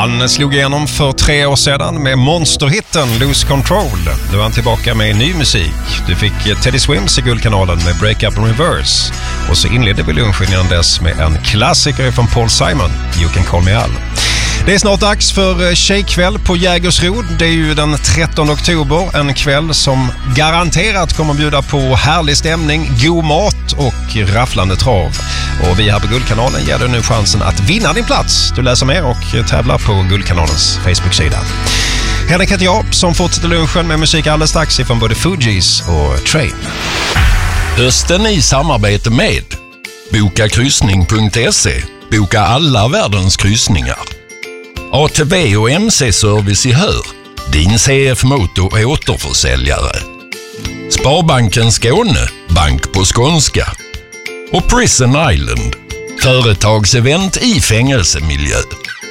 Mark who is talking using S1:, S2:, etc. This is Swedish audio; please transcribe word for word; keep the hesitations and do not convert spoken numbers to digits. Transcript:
S1: Han slog igenom för tre år sedan med monsterhitten Lose Control. Nu är han tillbaka med ny musik. Du fick Teddy Swims i Guldkanalen med Break Up and Reverse. Och så inledde vi lunchen innan dess med en klassiker från Paul Simon, You Can Call Me Al. Det är snart dags för tjejkväll på Jägersro. Det är ju den trettonde oktober, en kväll som garanterat kommer att bjuda på härlig stämning, god mat och rafflande trav. Och vi här på Guldkanalen ger dig nu chansen att vinna din plats. Du läser mer och tävlar på Guldkanalens Facebook-sida. Henrik heter jag som fortsätter lunchen med musik alldeles strax ifrån både Fugees och Train.
S2: Hösten i samarbete med boka kryssning punkt se. Boka alla världens kryssningar. A T V och M C-service i Hör. Din C F Moto är återförsäljare. Sparbanken Skåne. Bank på skånska. Och Prison Island. Företagsevent i fängelsemiljö.